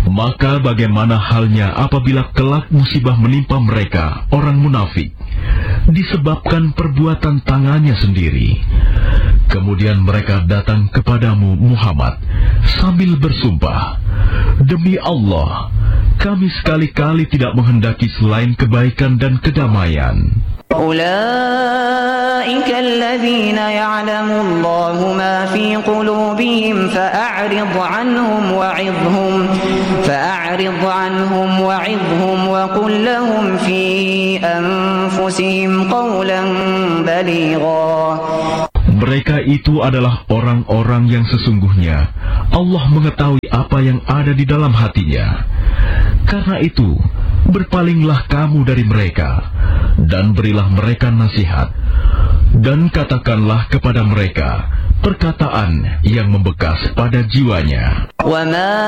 Maka bagaimana halnya apabila kelak musibah menimpa mereka, orang munafik, disebabkan perbuatan tangannya sendiri. Kemudian mereka datang kepadamu Muhammad sambil bersumpah, "Demi Allah, kami sekali-kali tidak menghendaki selain kebaikan dan kedamaian." أولئك الذين يعلم الله ما في قلوبهم فأعرض عنهم وعظهم وقل لهم في أنفسهم قولا بليغا. Mereka itu adalah orang-orang yang sesungguhnya Allah mengetahui apa yang ada di dalam hatinya. Karena itu, berpalinglah kamu dari mereka dan berilah mereka nasihat, dan katakanlah kepada mereka perkataan yang membekas pada jiwanya.